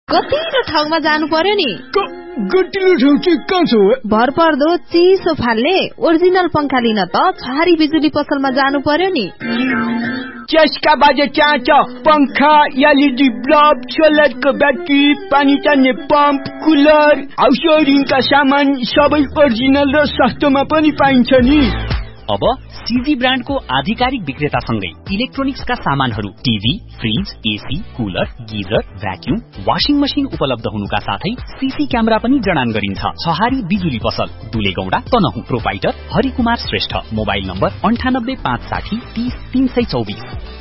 गतिलो ठाउँमा जानु पर्यो नि। गतिलो ठाउँ चाहिँ कहाँ छ? भरपर्दो चिसो फाल्ने ओरिजिनल पंखा लिन त छहारी बिजुली पसलमा जानु पर्यो नि। चस्का बाजे चाँच, पंखा, एलईडी बल्ब, सोलरको ब्याट्री, पानी तान्ने पम्प, कुलर, हाउस वायरिङका सामान सबै ओरिजिनल र सस्तोमा पनि पाइन्छ नि। अब सीजी ब्रान्डको आधिकारिक विक्रेतासँगै इलेक्ट्रोनिक्सका सामानहरू TV, fridge, AC, cooler, geyser, vacuum, washing machine उपलब्ध हुनुका साथै सीसी क्यामेरा पनि जडान गरिन्छ। छहारी बिजुली पसल, दुलेगौडा, Tanahun. Proprietor Harikumar Shrestha. Mobile number 98 560 30 324।